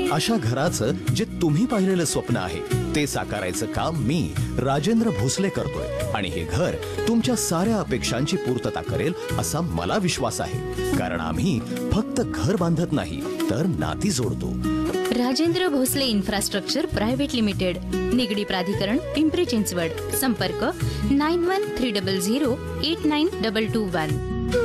अशा घराचं जे तुम्ही पाहिलेलं स्वप्न आहे ते साकारायचं काम मी राजेंद्र भोसले करतोय आणि हे घर तुमच्या साऱ्या अपेक्षांची पूर्तता करेल असा मला विश्वास आहे. कारण आम्ही फक्त घर बांधत नाही तर नाती जोडतो. Rajendra Bhosale infrastructure private limited, Nigdi प्राधिकरण, पिंपरी चिंचवड. संपर्क 9130089221.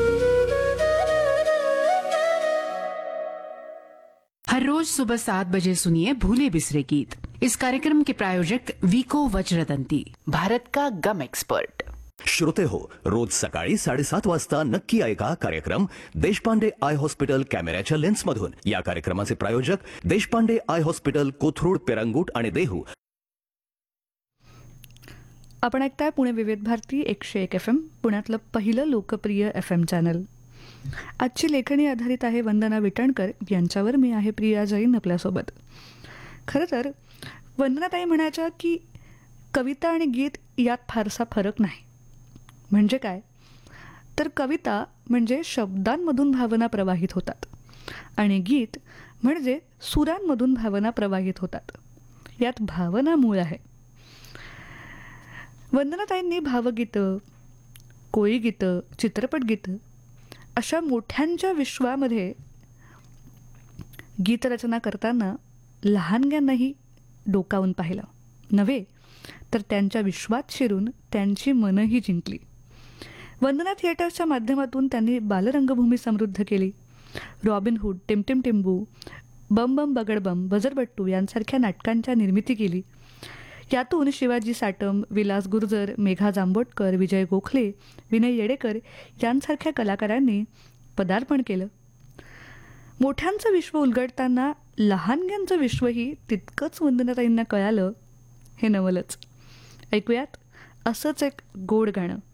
हर रोज सुबह 7 बजे सुनिए भूले बिसरे गीत. इस कार्यक्रम के प्रायोजक विको वज्रदंती, भारत का गम एक्सपर्ट. श्रोते हो, रोज सकाळी 7:30 वाजता नक्की ऐका कार्यक्रम देशपांडे आय हॉस्पिटल कॅमेऱ्याच्या लेन्समधून. या कार्यक्रमाचे प्रायोजक देशपांडे आय हॉस्पिटल, कोथरूड, पेरंगूट आणि देहू. आपण ऐकताय पुणे विविध भारती 101 FM, पुण्यातलं पहिलं लोकप्रिय FM चॅनल. आजची लेखणी आधारित आहे वंदना विटणकर यांच्यावर. मी आहे प्रिया जैन आपल्यासोबत. खरं तर वंदनाताई म्हणायच्या की कविता आणि गीत यात फारसा फरक नाही. म्हणजे काय तर कविता म्हणजे शब्दांमधून भावना प्रवाहित होतात आणि गीत म्हणजे सुरांमधून भावना प्रवाहित होतात. यात भावना मूळ आहे. वंदनाताईंनी भावगीतं, कोळी गीतं, चित्रपट गीतं अशा मोठ्यांच्या विश्वामध्ये गीतरचना करताना लहानग्यांनाही डोकावून पाहिलं नव्हे तर त्यांच्या विश्वात शिरून त्यांची मनही जिंकली. वंदना थिएटर्सच्या माध्यमातून त्यांनी बालरंगभूमी समृद्ध केली. रॉबिनहूड, टिमटिम टिंबू, बम बम बगडबम, बजरबट्टू यांसारख्या नाटकांच्या निर्मिती केली. यातून शिवाजी साटम, विलास गुर्जर, मेघा जांभोटकर, विजय गोखले, विनय येडेकर यांसारख्या कलाकारांनी पदार्पण केलं. मोठ्यांचं विश्व उलगडताना लहानग्यांचं विश्वही तितकंच वंदनाताईंना कळालं. हे नवलच. ऐकूयात असंच एक गोड गाणं.